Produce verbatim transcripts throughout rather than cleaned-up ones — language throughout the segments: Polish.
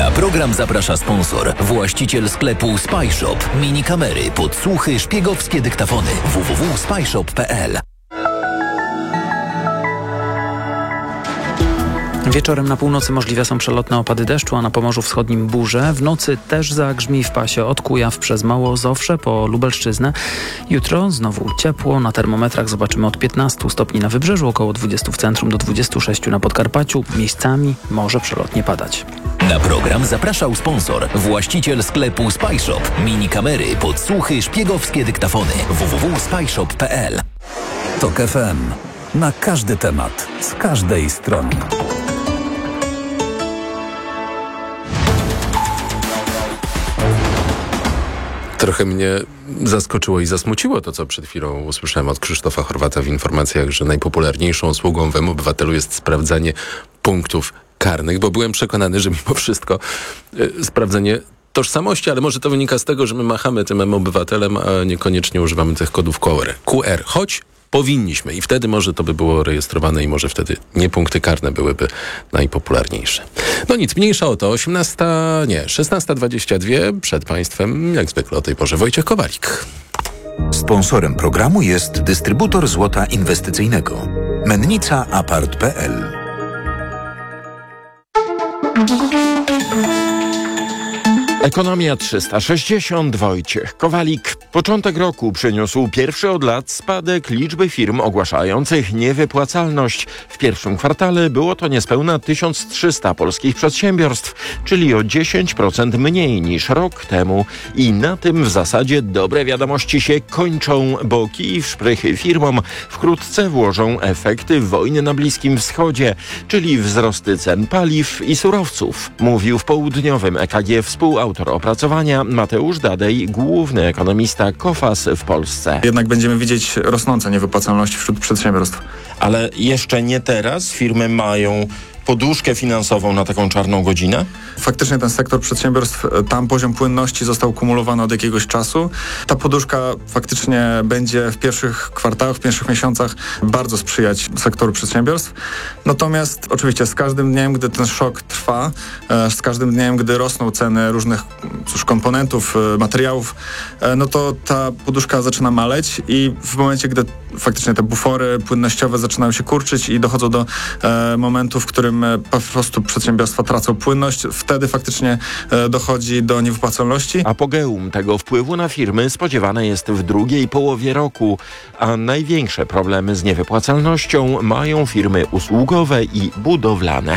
Na program zaprasza sponsor, właściciel sklepu Spyshop. Mini kamery, podsłuchy, szpiegowskie dyktafony. w w w kropka spyshop kropka p l. Wieczorem na północy możliwe są przelotne opady deszczu, a na Pomorzu Wschodnim burze. W nocy też zagrzmi w pasie od Kujaw przez Małozowsze po Lubelszczyznę. Jutro znowu ciepło. Na termometrach zobaczymy od piętnastu stopni na wybrzeżu, około dwudziestu w centrum, do dwudziestu sześciu na Podkarpaciu. Miejscami może przelotnie padać. Na program zapraszał sponsor, właściciel sklepu Spyshop. Mini kamery, podsłuchy, szpiegowskie dyktafony. w w w kropka spyshop kropka p l. Tok F M. Na każdy temat, z każdej strony. Trochę mnie zaskoczyło i zasmuciło to, co przed chwilą usłyszałem od Krzysztofa Chorwata w informacjach, że najpopularniejszą usługą w M-Obywatelu jest sprawdzanie punktów karnych, bo byłem przekonany, że mimo wszystko y, sprawdzenie tożsamości, ale może to wynika z tego, że my machamy tym M-Obywatelem, a niekoniecznie używamy tych kodów Q R. Q R, choć powinniśmy i wtedy może to by było rejestrowane i może wtedy nie punkty karne byłyby najpopularniejsze. No nic, mniejsza o to. osiemnasta, nie, szesnasta dwadzieścia dwa. Przed Państwem, jak zwykle o tej porze, Wojciech Kowalik. Sponsorem programu jest dystrybutor złota inwestycyjnego. Mennica Apart kropka p l. Ekonomia trzysta sześćdziesiąt, Wojciech Kowalik. Początek roku przyniósł pierwszy od lat spadek liczby firm ogłaszających niewypłacalność. W pierwszym kwartale było to niespełna tysiąc trzysta polskich przedsiębiorstw, czyli o dziesięć procent mniej niż rok temu. I na tym w zasadzie dobre wiadomości się kończą, bo kij w szprychy firmom wkrótce włożą efekty wojny na Bliskim Wschodzie, czyli wzrosty cen paliw i surowców. Mówił w południowym E K G współautor Autor opracowania Mateusz Dadej, główny ekonomista Kofas w Polsce. Jednak będziemy widzieć rosnące niewypłacalności wśród przedsiębiorstw. Ale jeszcze nie teraz firmy mają poduszkę finansową na taką czarną godzinę? Faktycznie ten sektor przedsiębiorstw, tam poziom płynności został kumulowany od jakiegoś czasu. Ta poduszka faktycznie będzie w pierwszych kwartałach, w pierwszych miesiącach bardzo sprzyjać sektoru przedsiębiorstw. Natomiast oczywiście z każdym dniem, gdy ten szok trwa, z każdym dniem, gdy rosną ceny różnych cóż, komponentów, materiałów, no to ta poduszka zaczyna maleć i w momencie, gdy faktycznie te bufory płynnościowe zaczynają się kurczyć i dochodzą do e, momentu, w którym po prostu przedsiębiorstwa tracą płynność, wtedy faktycznie e, dochodzi do niewypłacalności. Apogeum tego wpływu na firmy spodziewane jest w drugiej połowie roku, a największe problemy z niewypłacalnością mają firmy usługowe i budowlane.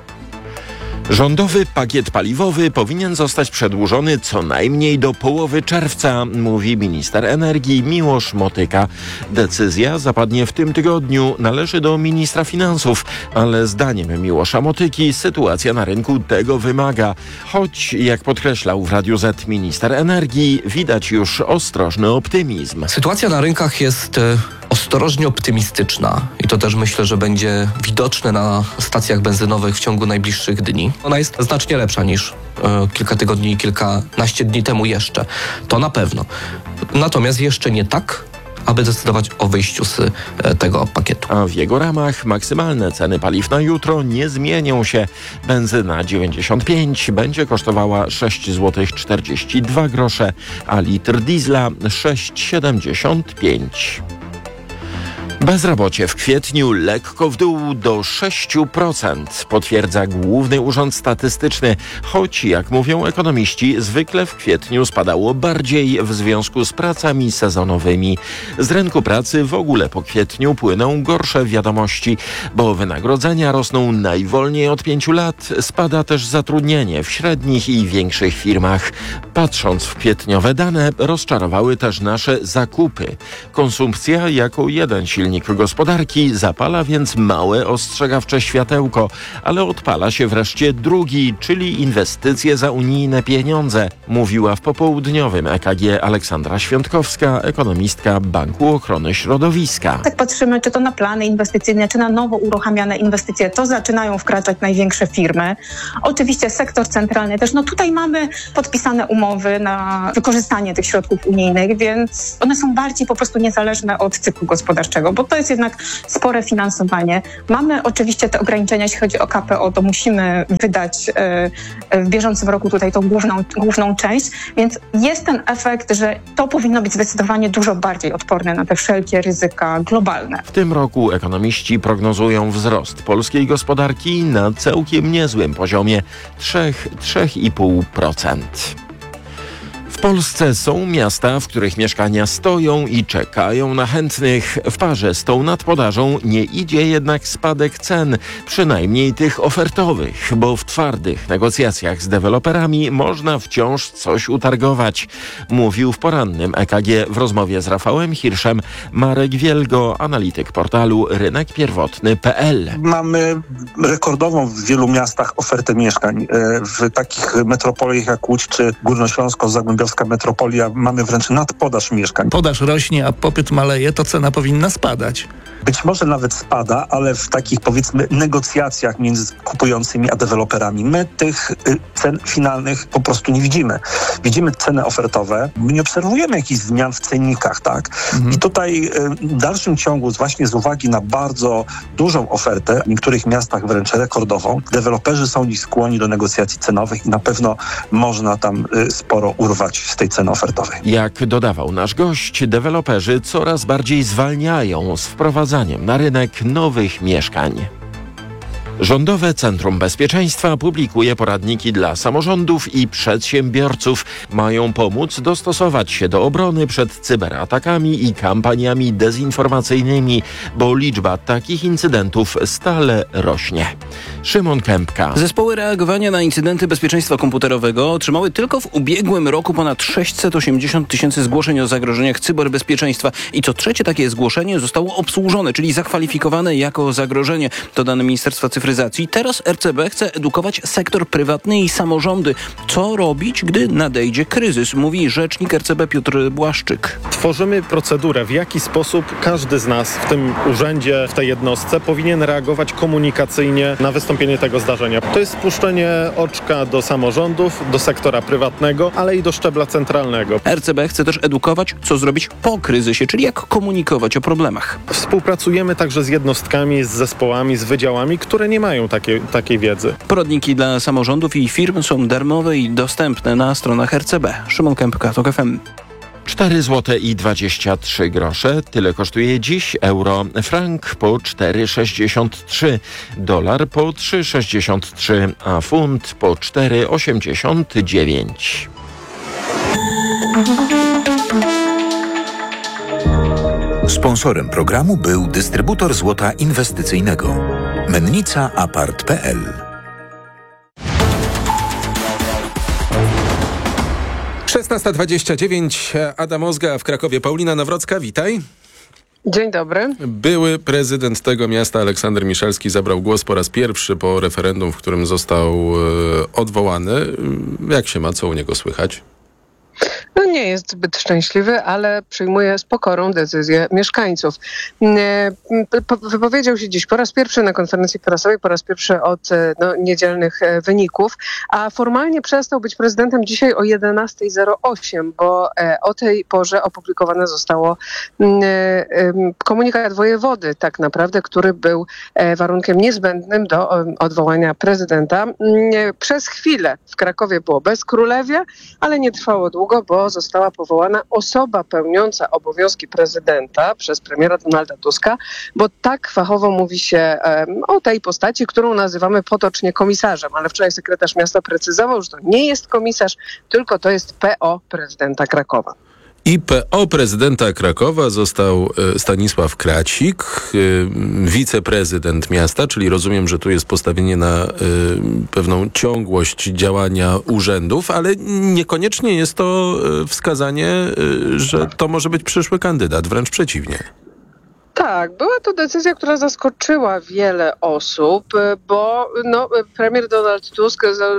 Rządowy pakiet paliwowy powinien zostać przedłużony co najmniej do połowy czerwca, mówi minister energii Miłosz Motyka. Decyzja zapadnie w tym tygodniu, należy do ministra finansów, ale zdaniem Miłosza Motyki sytuacja na rynku tego wymaga. Choć, jak podkreślał w Radiu Z minister energii, widać już ostrożny optymizm. Sytuacja na rynkach jest e, ostrożnie optymistyczna i to też myślę, że będzie widoczne na stacjach benzynowych w ciągu najbliższych dni. Ona jest znacznie lepsza niż e, kilka tygodni i kilkanaście dni temu jeszcze. To na pewno. Natomiast jeszcze nie tak, aby decydować o wyjściu z e, tego pakietu. A w jego ramach maksymalne ceny paliw na jutro nie zmienią się. Benzyna dziewięćdziesiąt pięć będzie kosztowała sześć złotych czterdzieści dwa grosze, a litr diesla sześć siedemdziesiąt pięć. Bezrobocie w kwietniu lekko w dół do sześć procent, potwierdza Główny Urząd Statystyczny, choć, jak mówią ekonomiści, zwykle w kwietniu spadało bardziej w związku z pracami sezonowymi. Z rynku pracy w ogóle po kwietniu płyną gorsze wiadomości, bo wynagrodzenia rosną najwolniej od pięciu lat, spada też zatrudnienie w średnich i większych firmach. Patrząc w kwietniowe dane, rozczarowały też nasze zakupy. Konsumpcja jako jeden silnik gospodarki zapala więc małe ostrzegawcze światełko, ale odpala się wreszcie drugi, czyli inwestycje za unijne pieniądze, mówiła w popołudniowym E K G Aleksandra Świątkowska, ekonomistka Banku Ochrony Środowiska. Tak patrzymy, czy to na plany inwestycyjne, czy na nowo uruchamiane inwestycje, to zaczynają wkraczać największe firmy. Oczywiście sektor centralny też, no tutaj mamy podpisane umowy na wykorzystanie tych środków unijnych, więc one są bardziej po prostu niezależne od cyklu gospodarczego, bo bo to jest jednak spore finansowanie. Mamy oczywiście te ograniczenia, jeśli chodzi o K P O, to musimy wydać w bieżącym roku tutaj tą główną, główną część, więc jest ten efekt, że to powinno być zdecydowanie dużo bardziej odporne na te wszelkie ryzyka globalne. W tym roku ekonomiści prognozują wzrost polskiej gospodarki na całkiem niezłym poziomie trzy do trzech i pół procent. W Polsce są miasta, w których mieszkania stoją i czekają na chętnych. W parze z tą nadpodażą nie idzie jednak spadek cen, przynajmniej tych ofertowych, bo w twardych negocjacjach z deweloperami można wciąż coś utargować. Mówił w porannym E K G w rozmowie z Rafałem Hirszem Marek Wielgo, analityk portalu rynek pierwotny kropka p l. Mamy rekordową w wielu miastach ofertę mieszkań. W takich metropoliach jak Łódź czy Górnośląsko-Zagłębiowska metropolia mamy wręcz nadpodaż mieszkań. Podaż rośnie, a popyt maleje, to cena powinna spadać. Być może nawet spada, ale w takich, powiedzmy, negocjacjach między kupującymi a deweloperami my tych y, cen finalnych po prostu nie widzimy. Widzimy ceny ofertowe, my nie obserwujemy jakichś zmian w cennikach, tak? Mhm. I tutaj y, w dalszym ciągu, właśnie z uwagi na bardzo dużą ofertę, w niektórych miastach wręcz rekordową, deweloperzy są dziś skłonni do negocjacji cenowych i na pewno można tam y, sporo urwać z tej ceny ofertowej. Jak dodawał nasz gość, deweloperzy coraz bardziej zwalniają z wprowadzania na rynek nowych mieszkań. Rządowe Centrum Bezpieczeństwa publikuje poradniki dla samorządów i przedsiębiorców. Mają pomóc dostosować się do obrony przed cyberatakami i kampaniami dezinformacyjnymi, bo liczba takich incydentów stale rośnie. Szymon Kępka. Zespoły reagowania na incydenty bezpieczeństwa komputerowego otrzymały tylko w ubiegłym roku ponad sześćset osiemdziesiąt tysięcy zgłoszeń o zagrożeniach cyberbezpieczeństwa i co trzecie takie zgłoszenie zostało obsłużone, czyli zakwalifikowane jako zagrożenie. To dane Ministerstwa Cyfryzacji. Teraz R C B chce edukować sektor prywatny i samorządy. Co robić, gdy nadejdzie kryzys, mówi rzecznik R C B Piotr Błaszczyk. Tworzymy procedurę, w jaki sposób każdy z nas w tym urzędzie, w tej jednostce powinien reagować komunikacyjnie na wystąpienie tego zdarzenia. To jest spuszczenie oczka do samorządów, do sektora prywatnego, ale i do szczebla centralnego. R C B chce też edukować, co zrobić po kryzysie, czyli jak komunikować o problemach. Współpracujemy także z jednostkami, z zespołami, z wydziałami, które nie mają takiej, takiej wiedzy. Poradniki dla samorządów i firm są darmowe i dostępne na stronach R C B. Szymon Kępka, TOK F M. cztery złote i dwadzieścia trzy grosze. Tyle kosztuje dziś euro. Frank po cztery sześćdziesiąt trzy. Dolar po trzy sześćdziesiąt trzy, a funt po cztery osiemdziesiąt dziewięć. Sponsorem programu był dystrybutor złota inwestycyjnego. Mennica Apart kropka p l. szesnasta dwadzieścia dziewięć. Adam Ozga w Krakowie. Paulina Nawrocka, witaj. Dzień dobry. Były prezydent tego miasta Aleksander Miszalski zabrał głos po raz pierwszy po referendum, w którym został e, odwołany. Jak się ma? Co u niego słychać? No nie jest zbyt szczęśliwy, ale przyjmuje z pokorą decyzję mieszkańców. Wypowiedział się dziś po raz pierwszy na konferencji prasowej, po raz pierwszy od no, niedzielnych wyników, a formalnie przestał być prezydentem dzisiaj o jedenasta zero osiem, bo o tej porze opublikowane zostało komunikat wojewody tak naprawdę, który był warunkiem niezbędnym do odwołania prezydenta. Przez chwilę w Krakowie było bezkrólewie, ale nie trwało długo, bo została powołana osoba pełniąca obowiązki prezydenta przez premiera Donalda Tuska, bo tak fachowo mówi się um, o tej postaci, którą nazywamy potocznie komisarzem, ale wczoraj sekretarz miasta precyzował, że to nie jest komisarz, tylko to jest P O prezydenta Krakowa. I P O prezydenta Krakowa został Stanisław Kracik, wiceprezydent miasta, czyli rozumiem, że tu jest postawienie na pewną ciągłość działania urzędów, ale niekoniecznie jest to wskazanie, że to może być przyszły kandydat, wręcz przeciwnie. Tak, była to decyzja, która zaskoczyła wiele osób, bo no, premier Donald Tusk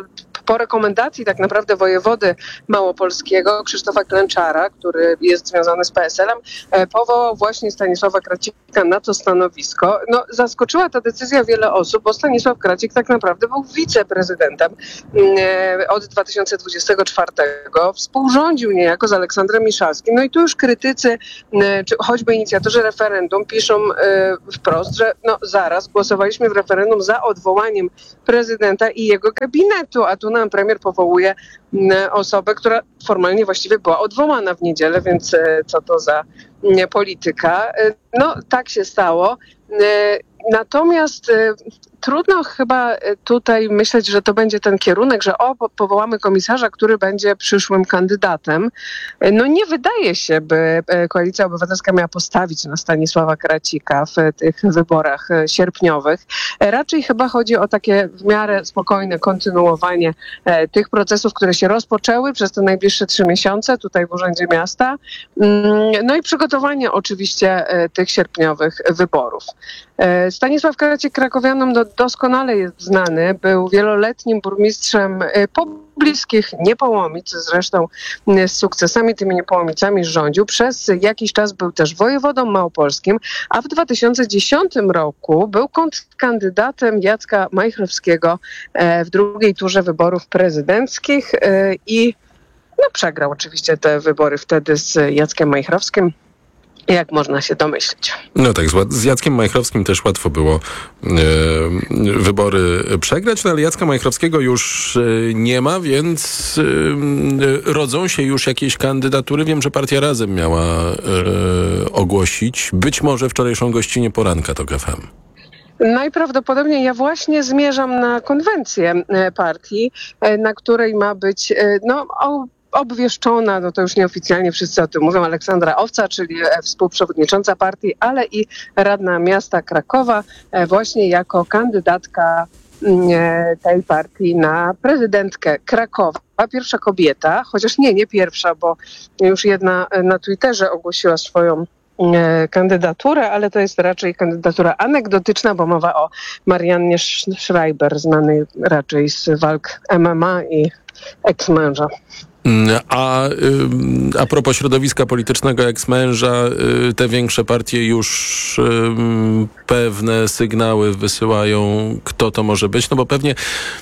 po rekomendacji tak naprawdę wojewody małopolskiego Krzysztofa Klęczara, który jest związany z P S L-em, powołał właśnie Stanisława Kracika na to stanowisko. No, zaskoczyła ta decyzja wiele osób, bo Stanisław Kracik tak naprawdę był wiceprezydentem od dwa tysiące dwudziestego czwartego. Współrządził niejako z Aleksandrem Miszalskim. No i tu już krytycy, czy choćby inicjatorzy referendum piszą wprost, że no zaraz głosowaliśmy w referendum za odwołaniem prezydenta i jego gabinetu, a tu nam premier powołuje osobę, która formalnie właściwie była odwołana w niedzielę, więc co to za polityka. No tak się stało. Natomiast trudno chyba tutaj myśleć, że to będzie ten kierunek, że o, powołamy komisarza, który będzie przyszłym kandydatem. No nie wydaje się, by Koalicja Obywatelska miała postawić na Stanisława Kracika w tych wyborach sierpniowych. Raczej chyba chodzi o takie w miarę spokojne kontynuowanie tych procesów, które się rozpoczęły przez te najbliższe trzy miesiące tutaj w Urzędzie Miasta. No i przygotowanie oczywiście tych sierpniowych wyborów. Stanisław Kracik krakowianom do, doskonale jest znany. Był wieloletnim burmistrzem pobliskich Niepołomic, zresztą z sukcesami tymi Niepołomicami rządził. Przez jakiś czas był też wojewodą małopolskim, a w dwa tysiące dziesiątym roku był kandydatem Jacka Majchrowskiego w drugiej turze wyborów prezydenckich i no, przegrał oczywiście te wybory wtedy z Jackiem Majchrowskim. Jak można się domyślić. No tak, z Jackiem Majchrowskim też łatwo było e, wybory przegrać, no ale Jacka Majchrowskiego już e, nie ma, więc e, rodzą się już jakieś kandydatury. Wiem, że Partia Razem miała e, ogłosić być może wczorajszą gościnę poranka TOK F M. Najprawdopodobniej ja właśnie zmierzam na konwencję partii, na której ma być no o, obwieszczona, no to już nieoficjalnie wszyscy o tym mówią, Aleksandra Owca, czyli współprzewodnicząca partii, ale i radna miasta Krakowa właśnie jako kandydatka tej partii na prezydentkę Krakowa. Pierwsza kobieta, chociaż nie, nie pierwsza, bo już jedna na Twitterze ogłosiła swoją kandydaturę, ale to jest raczej kandydatura anegdotyczna, bo mowa o Mariannie Schreiber, znanej raczej z walk M M A i eks-męża. A, a propos środowiska politycznego eks-męża, te większe partie już pewne sygnały wysyłają, kto to może być, no bo pewnie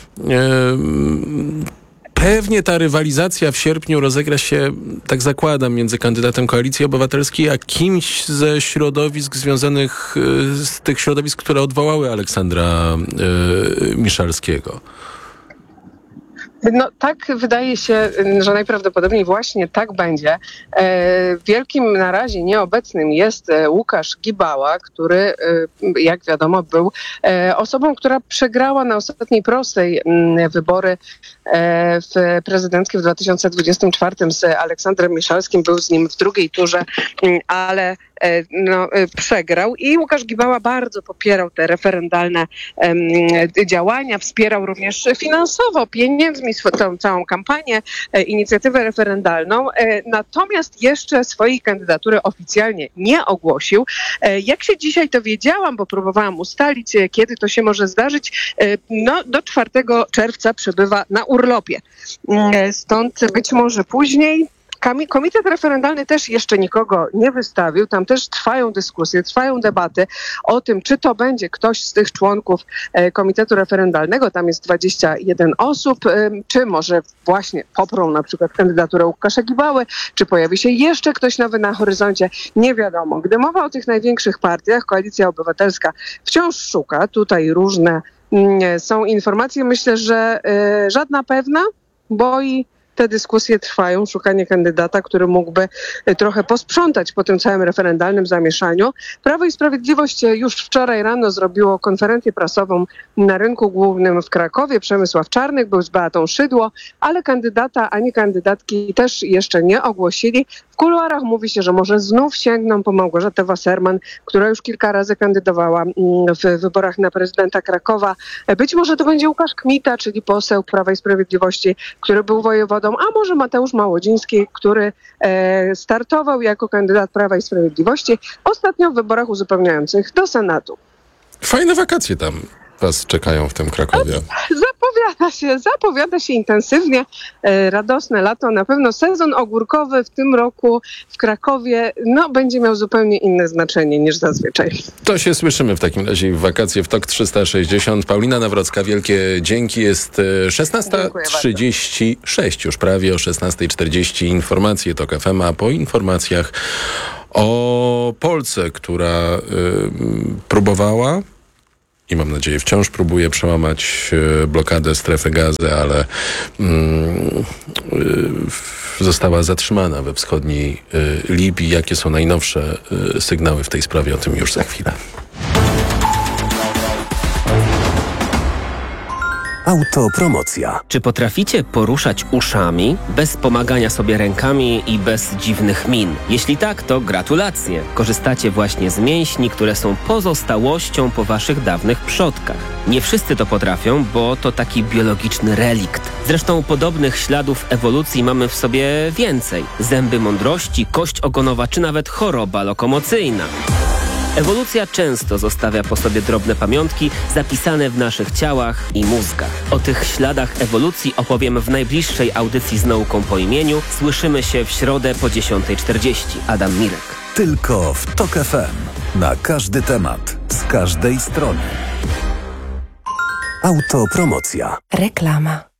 Pewnie ta rywalizacja w sierpniu rozegra się, tak zakładam, między kandydatem Koalicji Obywatelskiej a kimś ze środowisk związanych z tych środowisk, które odwołały Aleksandra y, Miszalskiego. No tak wydaje się, że najprawdopodobniej właśnie tak będzie. Wielkim na razie nieobecnym jest Łukasz Gibała, który jak wiadomo był osobą, która przegrała na ostatniej prostej wybory w prezydenckie w dwa tysiące dwudziestym czwartym z Aleksandrem Miszalskim. Był z nim w drugiej turze, ale no, przegrał i Łukasz Gibała bardzo popierał te referendalne um, działania, wspierał również finansowo pieniędzmi tą całą kampanię, e, inicjatywę referendalną, e, natomiast jeszcze swojej kandydatury oficjalnie nie ogłosił. E, jak się dzisiaj dowiedziałam, bo próbowałam ustalić, e, kiedy to się może zdarzyć, e, no do czwartego czerwca przebywa na urlopie. E, stąd być może później. Komitet referendalny też jeszcze nikogo nie wystawił. Tam też trwają dyskusje, trwają debaty o tym, czy to będzie ktoś z tych członków komitetu referendalnego. Tam jest dwadzieścia jeden osób. Czy może właśnie poprą na przykład kandydaturę Łukasza Gibały, czy pojawi się jeszcze ktoś nowy na horyzoncie. Nie wiadomo. Gdy mowa o tych największych partiach, Koalicja Obywatelska wciąż szuka. Tutaj różne są informacje. Myślę, że żadna pewna, bo i te dyskusje trwają, szukanie kandydata, który mógłby trochę posprzątać po tym całym referendalnym zamieszaniu. Prawo i Sprawiedliwość już wczoraj rano zrobiło konferencję prasową na rynku głównym w Krakowie. Przemysław Czarnek był z Beatą Szydło, ale kandydata ani kandydatki też jeszcze nie ogłosili. W kuluarach mówi się, że może znów sięgną po Małgorzatę Wasserman, która już kilka razy kandydowała w wyborach na prezydenta Krakowa. Być może to będzie Łukasz Kmita, czyli poseł Prawa i Sprawiedliwości, który był wojewodą, a może Mateusz Małodziński, który e, startował jako kandydat Prawa i Sprawiedliwości ostatnio w wyborach uzupełniających do Senatu. Fajne wakacje tam was czekają w tym Krakowie? Zapowiada się, zapowiada się intensywnie, e, radosne lato. Na pewno sezon ogórkowy w tym roku w Krakowie no, będzie miał zupełnie inne znaczenie niż zazwyczaj. To się słyszymy w takim razie w wakacje w Tok trzysta sześćdziesiąt. Paulina Nawrocka, wielkie dzięki. Jest szesnasta trzydzieści sześć, już prawie o szesnasta czterdzieści. Informacje Tok F M, a po informacjach o Polsce, która y, próbowała i mam nadzieję wciąż próbuje przełamać y, blokadę strefy Gazy, ale y, y, została zatrzymana we wschodniej y, Libii. Jakie są najnowsze y, sygnały w tej sprawie? O tym już za chwilę. Autopromocja. Czy potraficie poruszać uszami bez pomagania sobie rękami i bez dziwnych min? Jeśli tak, to gratulacje. Korzystacie właśnie z mięśni, które są pozostałością po waszych dawnych przodkach. Nie wszyscy to potrafią, bo to taki biologiczny relikt. Zresztą podobnych śladów ewolucji mamy w sobie więcej. Zęby mądrości, kość ogonowa czy nawet choroba lokomocyjna. Ewolucja często zostawia po sobie drobne pamiątki zapisane w naszych ciałach i mózgach. O tych śladach ewolucji opowiem w najbliższej audycji z nauką po imieniu. Słyszymy się w środę po dziesiąta czterdzieści. Adam Mirek. Tylko w Tok F M. Na każdy temat, z każdej strony. Autopromocja. Reklama.